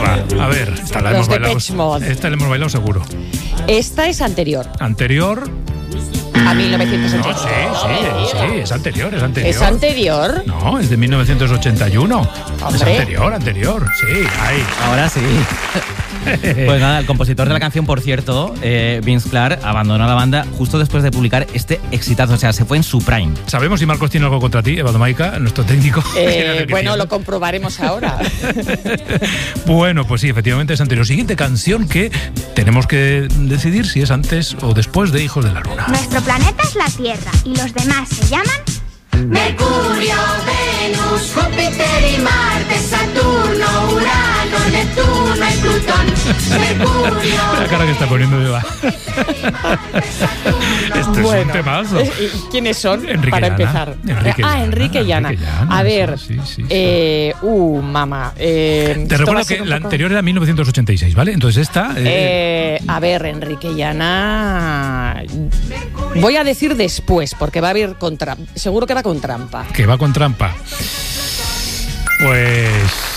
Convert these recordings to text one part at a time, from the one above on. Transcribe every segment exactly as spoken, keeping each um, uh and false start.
Va, a ver, esta la Los hemos de bailado. Depeche Mode. Esta la hemos bailado seguro. Esta es anterior Anterior. a mil novecientos No, ochenta. sí, sí, sí, es anterior, es anterior. ¿Es anterior? No, es de mil novecientos ochenta y uno. Es Hombre. anterior, anterior. Sí, ahí. Ahora sí. Pues nada, el compositor de la canción, por cierto, eh, Vince Clarke, abandonó la banda justo después de publicar este exitazo. O sea, se fue en su prime. ¿Sabemos si Marcos tiene algo contra ti, Eva Domaica, nuestro técnico? Eh, bueno, lo comprobaremos ahora. Bueno, pues sí, efectivamente es anterior. Siguiente canción que tenemos que decidir si es antes o después de Hijos de la Luna. Nuestro planeta es la Tierra y los demás se llaman Mercurio, Venus, Júpiter y Marte, Saturno, Urano, Neptuno y Plutón. Mercurio. La cara que está poniendo Eva. Esto es un temazo. ¿Y quiénes son? Enrique para Llana. empezar. Enrique ah, Llana, Enrique Llana. Enrique Llana, A ver, sí, sí, sí. eh, uh, mamá. Eh, Te esto va recuerdo a ser que un la poco- anterior era mil novecientos ochenta y seis, ¿vale? Entonces esta... eh, Eh, a ver, Enrique Llana. Voy a decir después, porque va a haber con trampa. Seguro que va con trampa. que va con trampa. Pues...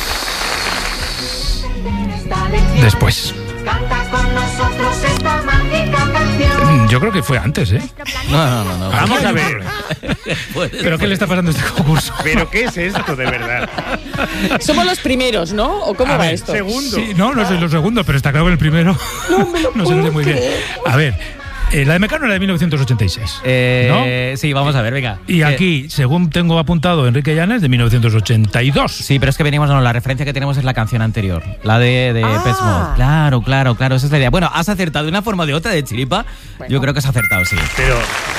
Después. Canta con nosotros esta mágica canción. Yo creo que fue antes, ¿eh? No, no, no. no. Vamos a ver. ¿Pero qué le está pasando a este concurso? ¿Pero qué es esto, de verdad? Somos los primeros, ¿no? ¿O cómo A va ver, esto? Segundo. Sí, no, no soy los segundos, pero está claro que el primero no, se le muy bien. A ver, eh, la de Mecano era de mil novecientos ochenta y seis. Eh, Sí, vamos a ver, venga. Y Eh, aquí, según tengo apuntado, Enrique Llana es de mil novecientos ochenta y dos. Sí, pero es que venimos, no, la referencia que tenemos es la canción anterior, la de, de Ah. Pet Mode. Claro, claro, claro, esa es la idea. Bueno, has acertado de una forma o de otra de chiripa. Yo creo que has acertado, sí. Pero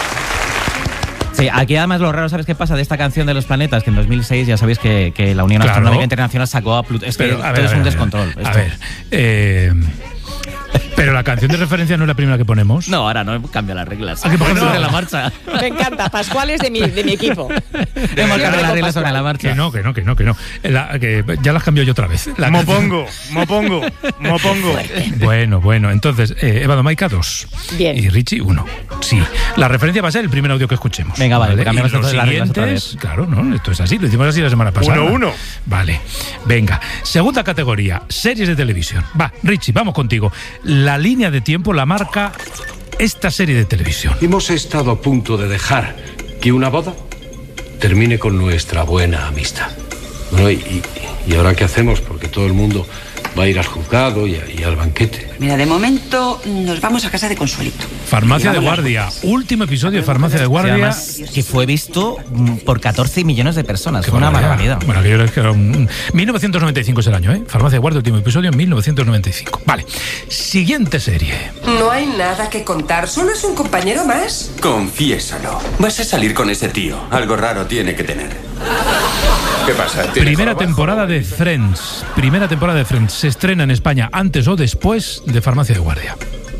Sí, aquí además lo raro, ¿sabes qué pasa de esta canción de los planetas? Que en dos mil seis ya sabéis que, que la Unión Claro. Astronómica Internacional sacó a Plutón. Es que Pero, esto a ver, es a ver, un a ver. descontrol. A esto. ver, eh, pero la canción de referencia no es la primera que ponemos. No, ahora no cambia las reglas. ¿A qué ponemos? sobre la marcha. Me encanta. Pascual es de mi, de mi equipo. Hemos cambiado las reglas sobre la marcha. Que no, que no, que no, que no. La- que ya las cambió yo otra vez. La mopongo, mopongo, mopongo. Bueno, bueno, entonces, eh, Eva Domaica, dos. Bien. Y Richie, uno. Sí. La referencia va a ser el primer audio que escuchemos. Venga, vale, Y cambiamos los entonces las reglas otra siguientes, vez. claro, no, esto es así, lo hicimos así la semana pasada. Uno, uno. Vale, venga. Segunda categoría, series de televisión. Va, Richie, vamos contigo. La línea de tiempo la marca esta serie de televisión. Hemos estado a punto de dejar que una boda termine con nuestra buena amistad. Bueno, y, y- y ahora qué hacemos, porque todo el mundo va a ir al juzgado y, a- y al banquete. Mira, de momento nos vamos a casa de Consuelito. Farmacia de Llevamos las Guardia. botas. Último episodio de Farmacia de Sí, Guardia. además, que fue visto mm, por catorce millones de personas. Qué Fue una barbaridad. barbaridad. Bueno, aquello es que era un- mil novecientos noventa y cinco es el año, ¿eh? Farmacia de Guardia, último episodio, mil novecientos noventa y cinco. Vale. Siguiente serie. No hay nada que contar, solo es un compañero más. Confiésalo. Vas a salir con ese tío. Algo raro tiene que tener. ¿Qué pasa? ¿Tiene Primera joroba? temporada de Friends. Primera temporada de Friends. Se estrena en España antes o después de Farmacia de Guardia.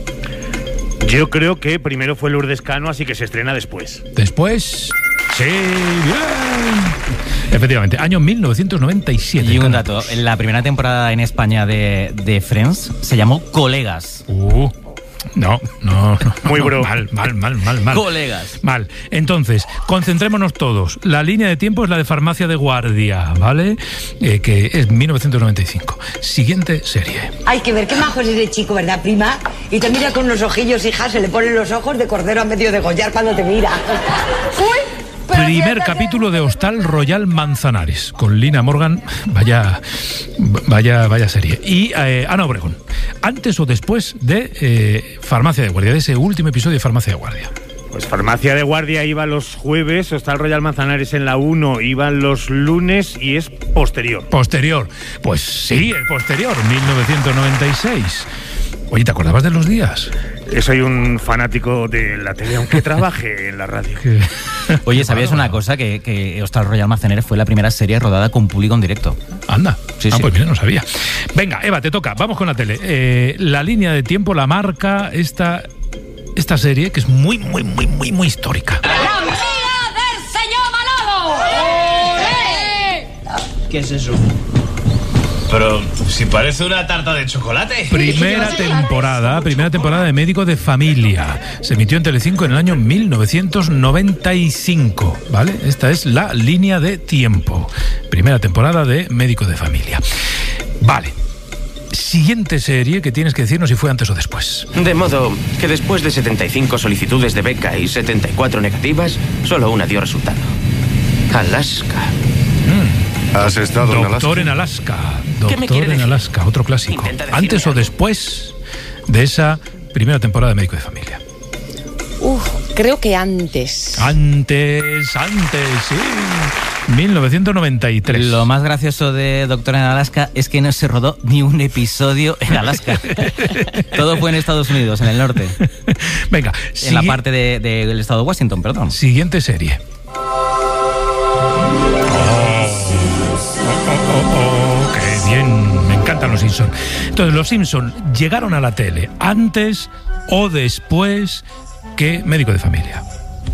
Yo creo que primero fue Lourdes Cano, así que se estrena después. Después. Sí, bien. Efectivamente, año mil novecientos noventa y siete. Y un Canal dato, Plus. en la primera temporada en España de, de Friends se llamó Colegas. Uh, no, no, no. Muy no, bro. Mal, mal, mal, mal, mal. Colegas. Mal. Entonces, concentrémonos todos. La línea de tiempo es la de Farmacia de Guardia, ¿vale? Eh, que es mil novecientos noventa y cinco. Siguiente serie. Hay que ver qué majo es ese chico, ¿verdad, prima? Y te mira con los ojillos, hija, se le ponen los ojos de cordero a medio degollar cuando te mira. ¡Uy! pero Primer siéntate. capítulo de Hostal Royal Manzanares, con Lina Morgan. Vaya, vaya, vaya serie. Y eh, Ana Obregón. Antes o después de eh, Farmacia de Guardia, de ese último episodio de Farmacia de Guardia. Pues Farmacia de Guardia iba los jueves, Hostal Royal Manzanares en la uno iban los lunes y es posterior. Posterior. Pues sí, el posterior, mil novecientos noventa y seis. Oye, ¿te acordabas de los días? Eh, Soy un fanático de la tele, aunque trabaje en la radio. Que- Oye, ¿sabías una cosa? Que, que Hostal Royal Manzanares fue la primera serie rodada con público en directo. Anda. Sí, ah, sí. pues mira, no sabía. Venga, Eva, te toca. Vamos con la tele. Eh, la línea de tiempo la marca esta, esta serie, que es muy, muy, muy, muy, muy histórica. ¡La mía del señor Manolo! ¡Olé! ¿Qué es eso? Pero si parece una tarta de chocolate. Primera temporada, primera temporada de Médico de Familia. Se emitió en Telecinco en el año mil novecientos noventa y cinco, ¿vale? Esta es la línea de tiempo. Primera temporada de Médico de Familia. Vale. siguiente serie que tienes que decirnos si fue antes o después. De modo que después de setenta y cinco solicitudes de beca y setenta y cuatro negativas, solo una dio resultado. Alaska. Mm. ¿Has estado en Alaska? Doctor en Alaska. ¿Qué me Doctor quiere en decir? Alaska, otro clásico. Intenta decirme ¿Antes o algo. después de esa primera temporada de Médico de Familia? Uf, creo que antes. Antes, antes, sí. mil novecientos noventa y tres. Lo más gracioso de Doctor en Alaska es que no se rodó ni un episodio en Alaska. Todo fue en Estados Unidos, en el norte. Venga, En la sigui- parte de- de- del estado de Washington, perdón. Siguiente serie. Oh, oh, oh, qué bien, me encantan los Simpson. Entonces, los Simpson llegaron a la tele antes o después que Médico de Familia.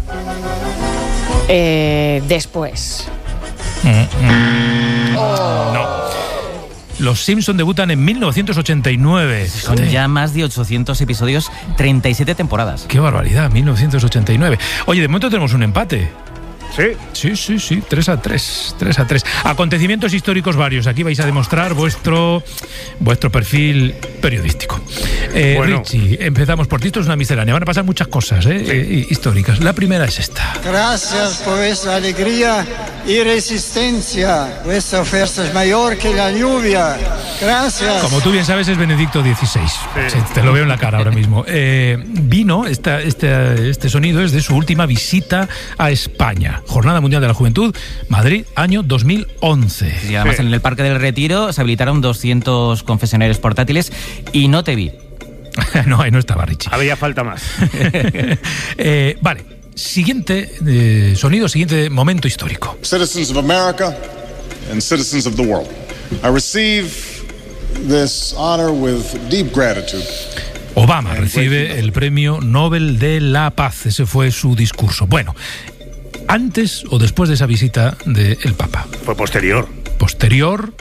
Eh, después. Mm, mm. No. Los Simpson debutan en mil novecientos ochenta y nueve. Son Fíjate. ya más de ochocientos episodios, treinta y siete temporadas. Qué barbaridad, mil novecientos ochenta y nueve. Oye, de momento tenemos un empate. Sí. Sí, sí, sí, tres a tres, tres a tres. Acontecimientos históricos varios. Aquí vais a demostrar vuestro vuestro perfil periodístico. Eh, Bueno. Richie, empezamos por ti. Esto es una miscelánea. Van a pasar muchas cosas eh, eh, históricas. La primera es esta. Gracias por vuestra alegría y resistencia. Vuestra fuerza es mayor que la lluvia. Gracias. Como tú bien sabes, es Benedicto dieciséis. Sí, te lo veo en la cara ahora mismo. Eh, vino, esta, este, este sonido es de su última visita a España. Jornada Mundial de la Juventud, Madrid, año dos mil once. Y además Sí. en el Parque del Retiro se habilitaron doscientos confesionarios portátiles y no te vi. No, ahí no estaba Richie. Había falta más. Eh, vale, siguiente eh, sonido, siguiente momento histórico. Citizens of America and citizens of the world, I receive this honor with deep gratitude. Obama recibe el Premio Nobel de la Paz. Ese fue su discurso. Bueno, antes o después de esa visita del Papa. Fue posterior. Posterior.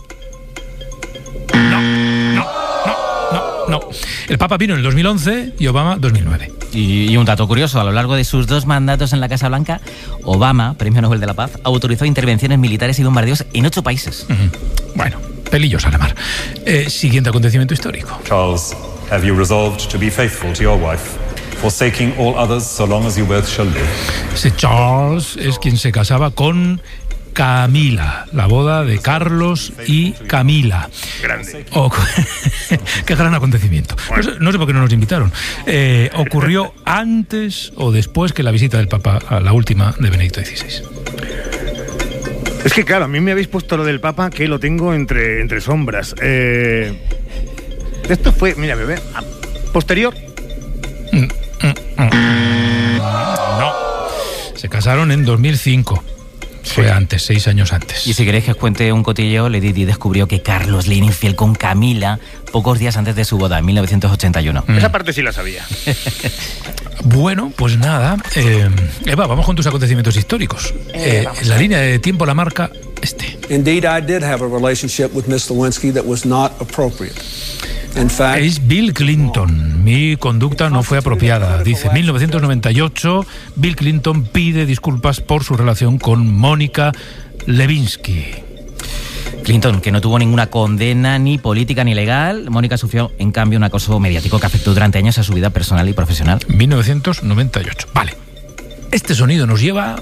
No, no, no, no, no. El Papa vino en el dos mil once y Obama dos mil nueve. Y, y un dato curioso, a lo largo de sus dos mandatos en la Casa Blanca, Obama, Premio Nobel de la Paz, autorizó intervenciones militares y bombardeos en ocho países. Uh-huh. Bueno, pelillos a la mar. Eh, siguiente acontecimiento histórico. Charles, have you resolved to be faithful to your wife, forsaking all others so long as you both shall live? Ese Charles es quien se casaba con Camila, la boda de Carlos y Camila. Grande. O- Qué gran acontecimiento. No sé, no sé por qué no nos invitaron. Eh, ocurrió antes o después que la visita del Papa, a la última de Benedicto dieciséis. Es que claro, a mí me habéis puesto lo del Papa que lo tengo entre, entre sombras. Eh, esto fue, mira, bebé, posterior. Mm, mm, mm. No. Se casaron en dos mil cinco. Fue antes, seis años antes. Y si queréis que os cuente un cotilleo, Lady Di descubrió que Carlos le era infiel con Camila pocos días antes de su boda, en mil novecientos ochenta y uno. Mm. Esa parte sí la sabía. Bueno, pues nada. Eh, Eva, vamos con tus acontecimientos históricos. Eh, la línea de tiempo la marca este. Indeed, I did have a relationship with Miss Lewinsky that was not appropriate. In fact, Es Bill Clinton. Mi conducta no fue apropiada. Dice, mil novecientos noventa y ocho, Bill Clinton pide disculpas por su relación con Mónica Lewinsky. Clinton, que no tuvo ninguna condena ni política ni legal. Mónica sufrió, en cambio, un acoso mediático que afectó durante años a su vida personal y profesional. mil novecientos noventa y ocho. Vale. Este sonido nos lleva...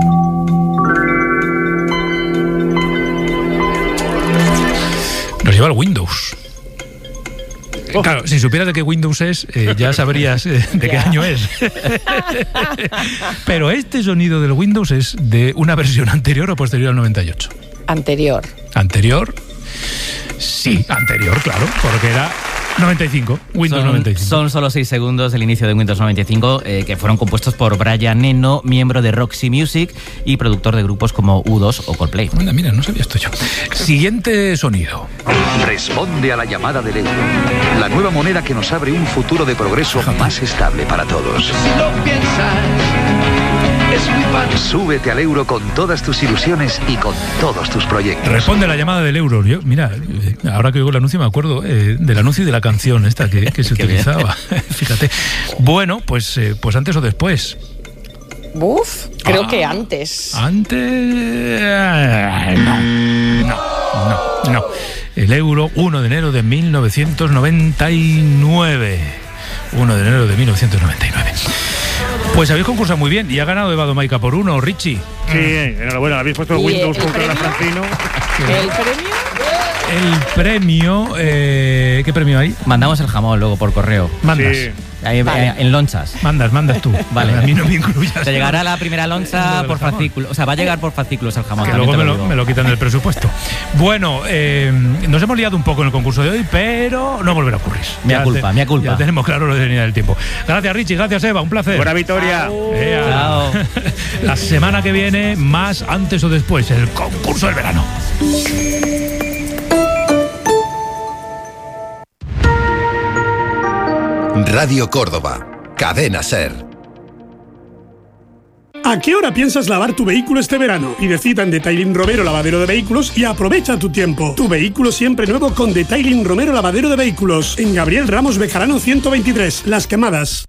Nos lleva al Windows. Oh. Claro, si supieras de qué Windows es, eh, ya sabrías eh, de qué año es. Pero este sonido del Windows es de una versión anterior o posterior al noventa y ocho. Anterior. ¿Anterior? Sí, anterior, claro, porque era noventa y cinco, Windows Son, noventa y cinco. son solo seis segundos del inicio de Windows noventa y cinco, eh, que fueron compuestos por Brian Eno, miembro de Roxy Music y productor de grupos como U dos o Coldplay. Anda, mira, no sabía esto yo. Siguiente sonido. Responde a la llamada del euro. La nueva moneda que nos abre un futuro de progreso más estable para todos. Súbete al euro con todas tus ilusiones y con todos tus proyectos. Responde la llamada del euro. Yo, mira, eh, ahora que oigo el anuncio me acuerdo eh, del anuncio y de la canción esta que, que se Qué utilizaba. Fíjate. Bueno, pues, eh, pues antes o después. Uf, creo Ah. que antes. Antes... No, no, no. No, el euro, uno de enero de mil novecientos noventa y nueve. uno de enero de mil novecientos noventa y nueve. Pues habéis concursado muy bien y ha ganado Eva Domaica por uno, Richie. Sí, enhorabuena, habéis puesto el Windows el contra la premio? Francino. ¿El premio? El premio, eh, ¿qué premio hay? Mandamos el jamón luego por correo. Mandas. Sí. Ahí, Vale. eh, en lonchas. Mandas, mandas tú. Vale. A mí no me incluyas. Te llegará la primera Lo loncha del por jamón. fascículo. O sea, va a llegar por fascículos el jamón. Que también luego te me lo, digo. me lo quitan del presupuesto. Bueno, eh, nos hemos liado un poco en el concurso de hoy, pero no volverá a ocurrir. Mea Ya culpa, te- mea culpa. Ya tenemos claro lo de venida del tiempo. Gracias, Richie. Gracias, Eva. Un placer. Buena victoria. Ea. Chao. La semana que viene, más antes o después, el concurso del verano. Radio Córdoba, Cadena Ser. ¿A qué hora piensas lavar tu vehículo este verano? Y decida en Detailing Romero Lavadero de Vehículos y aprovecha tu tiempo. Tu vehículo siempre nuevo con Detailing Romero Lavadero de Vehículos. En Gabriel Ramos Bejarano ciento veintitrés, Las Quemadas.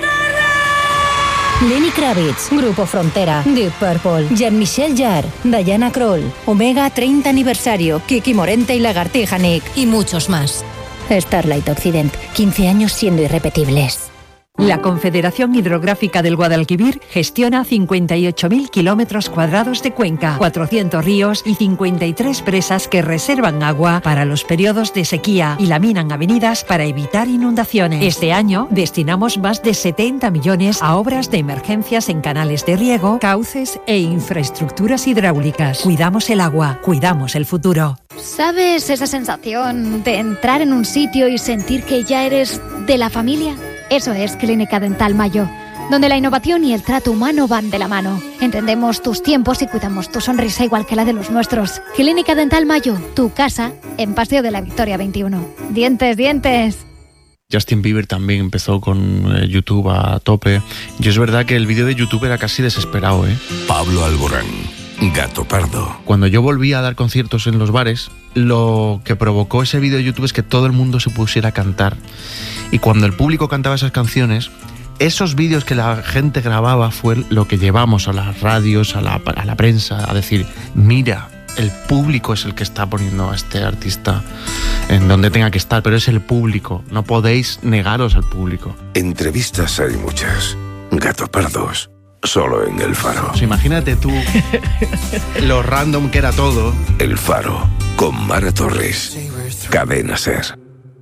Lenny Kravitz, Grupo Frontera, Deep Purple, Jean-Michel Jarre, Diana Kroll, Omega treinta aniversario, Kiki Morente y Lagartija Nick y muchos más. Starlight Occident, quince años siendo irrepetibles. La Confederación Hidrográfica del Guadalquivir gestiona cincuenta y ocho mil kilómetros cuadrados de cuenca, cuatrocientos ríos y cincuenta y tres presas que reservan agua para los periodos de sequía y laminan avenidas para evitar inundaciones. Este año destinamos más de setenta millones a obras de emergencias en canales de riego, cauces e infraestructuras hidráulicas. Cuidamos el agua, cuidamos el futuro. ¿Sabes esa sensación de entrar en un sitio y sentir que ya eres de la familia? Eso es Clínica Dental Mayo, donde la innovación y el trato humano van de la mano. Entendemos tus tiempos y cuidamos tu sonrisa igual que la de los nuestros. Clínica Dental Mayo, tu casa, en Paseo de la Victoria veintiuno. ¡Dientes, dientes! Justin Bieber también empezó con eh, YouTube a tope. Y es verdad que el vídeo de YouTube era casi desesperado, ¿eh? Pablo Alborán, Gato Pardo. Cuando yo volví a dar conciertos en los bares, lo que provocó ese vídeo de YouTube es que todo el mundo se pusiera a cantar. Y cuando el público cantaba esas canciones, esos vídeos que la gente grababa fue lo que llevamos a las radios, a la, a la prensa, a decir, mira, el público es el que está poniendo a este artista en donde tenga que estar, pero es el público, no podéis negaros al público. Entrevistas hay muchas. Gato Pardos, solo en El Faro. Pues imagínate tú lo random que era todo. El Faro, con Mara Torres. Cadena Ser.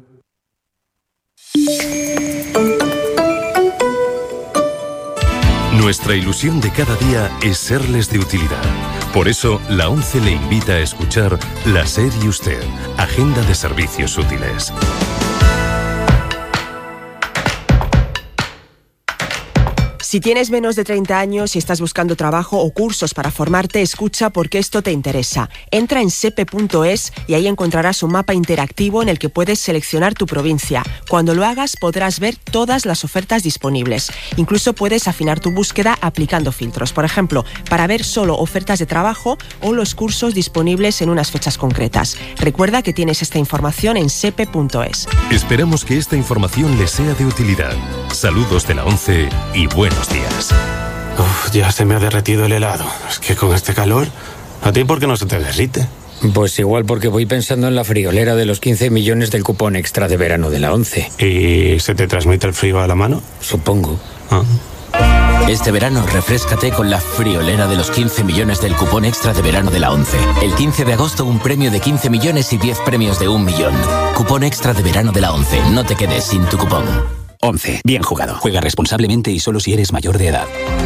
Nuestra ilusión de cada día es serles de utilidad. Por eso, la ONCE le invita a escuchar La Ser y Usted, Agenda de Servicios Útiles. Si tienes menos de treinta años y estás buscando trabajo o cursos para formarte, escucha porque esto te interesa. Entra en sepe punto es y ahí encontrarás un mapa interactivo en el que puedes seleccionar tu provincia. Cuando lo hagas podrás ver todas las ofertas disponibles. Incluso puedes afinar tu búsqueda aplicando filtros. Por ejemplo, para ver solo ofertas de trabajo o los cursos disponibles en unas fechas concretas. Recuerda que tienes esta información en sepe punto es. Esperamos que esta información les sea de utilidad. Saludos de la ONCE y buenos días. Uf, ya se me ha derretido el helado. Es que con este calor, ¿a ti por qué no se te derrite? Pues igual porque voy pensando en la friolera de los quince millones del cupón extra de verano de la ONCE. ¿Y se te transmite el frío a la mano? Supongo. Ah. Este verano refréscate con la friolera de los quince millones del cupón extra de verano de la ONCE. El quince de agosto un premio de quince millones y diez premios de un millón. Cupón extra de verano de la ONCE. No te quedes sin tu cupón. ONCE. Bien jugado. Juega responsablemente y solo si eres mayor de edad.